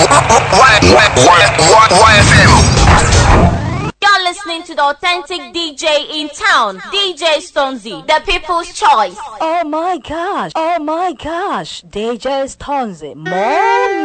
You're listening to the authentic DJ in town, DJ Stonzy, the people's choice. Oh my gosh, DJ Stonzy, more